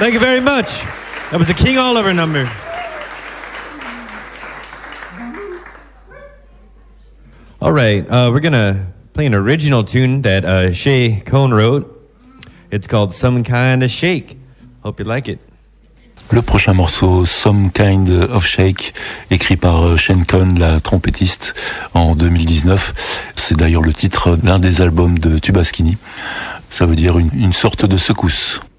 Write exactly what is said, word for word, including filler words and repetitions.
Thank you very much. That was a King Oliver number. All right, uh, we're gonna play an original tune that uh, Shay Cohn wrote. It's called Some Kind of Shake. Hope you like it. Le prochain morceau, Some Kind of Shake, écrit par Shane Cohn, la trompettiste, en deux mille dix-neuf. C'est d'ailleurs le titre d'un des albums de Tuba Skinny. Ça veut dire une, une sorte de secousse.